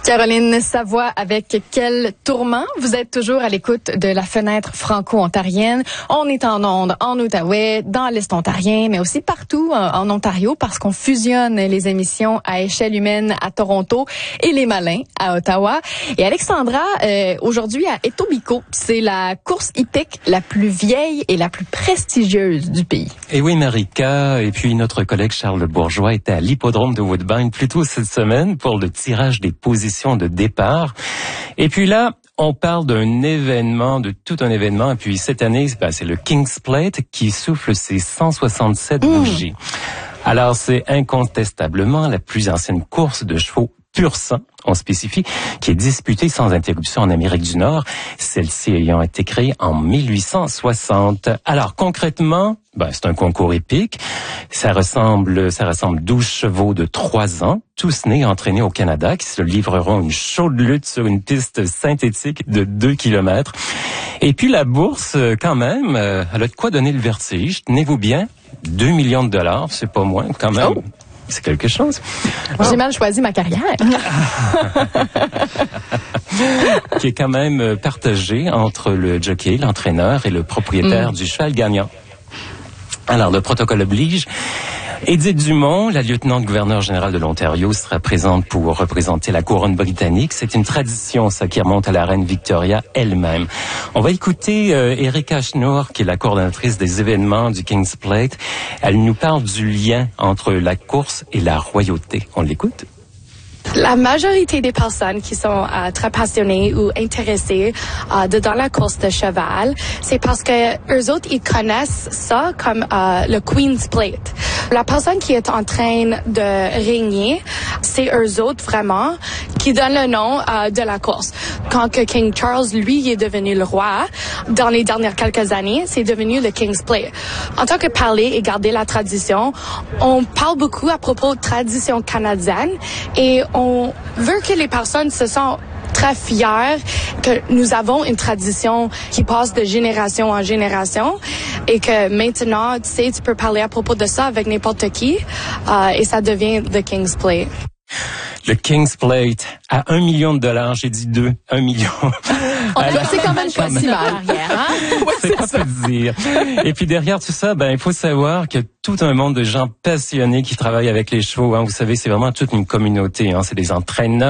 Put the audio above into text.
Caroline Savoie avec Quel tourment. Vous êtes toujours à l'écoute de la fenêtre franco-ontarienne. On est en ondes en Outaouais, dans l'Est ontarien, mais aussi partout en Ontario parce qu'on fusionne les émissions à échelle humaine à Toronto et les Malins à Ottawa. Et Alexandra, aujourd'hui à Etobicoke, c'est la course hippique la plus vieille et la plus prestigieuse du pays. Et oui, Marika, et puis notre collègue Charles Bourgeois était à l'hippodrome de Woodbine plus tôt cette semaine pour le tirage des positions de départ. Et puis là, on parle d'un événement, de tout un événement. Et puis cette année, c'est le King's Plate qui souffle ses 167 bougies. Alors c'est incontestablement la plus ancienne course de chevaux pur sang, on spécifie, qui est disputée sans interruption en Amérique du Nord, celle-ci ayant été créée en 1860. Alors concrètement, c'est un concours épique. Ça ressemble 12 chevaux de 3 ans, tous nés et entraînés au Canada, qui se livreront une chaude lutte sur une piste synthétique de 2 kilomètres. Et puis la bourse, quand même, elle a de quoi donner le vertige. Tenez-vous bien, 2 millions de dollars, c'est pas moins, quand même. Oh. C'est quelque chose. J'ai mal choisi ma carrière. Qui est quand même partagé entre le jockey, l'entraîneur et le propriétaire du cheval gagnant. Alors, le protocole oblige. Édith Dumont, la lieutenant-gouverneur générale de l'Ontario, sera présente pour représenter la couronne britannique. C'est une tradition, ça, qui remonte à la reine Victoria elle-même. On va écouter Erika Schnoor, qui est la coordonnatrice des événements du King's Plate. Elle nous parle du lien entre la course et la royauté. On l'écoute? La majorité des personnes qui sont très passionnées ou intéressées dans la course de cheval, c'est parce que eux autres, ils connaissent ça comme le Queen's Plate. La personne qui est en train de régner, c'est eux autres vraiment qui donnent le nom de la course. Quand que King Charles, lui, est devenu le roi, dans les dernières quelques années, c'est devenu le King's Plate. En tant que parler et garder la tradition, on parle beaucoup à propos de tradition canadienne et on veut que les personnes se sentent très fiers que nous avons une tradition qui passe de génération en génération et que maintenant, tu sais, tu peux parler à propos de ça avec n'importe qui et ça devient the King's Plate. Le King's Plate à 1 million de dollars, j'ai dit 1 million. C'est quand même pas si mal. C'est pas peu dire. Et puis derrière tout ça, il faut savoir qu'il y a tout un monde de gens passionnés qui travaillent avec les chevaux. Vous savez, c'est vraiment toute une communauté. C'est des entraîneurs.